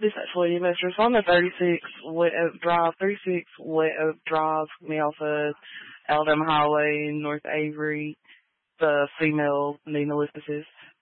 This actually, Investors on the 36 Wet Oak Drive, 36 Wet Oak Drive, me off of Alabama Highway in North Avery, the female neonalisticist.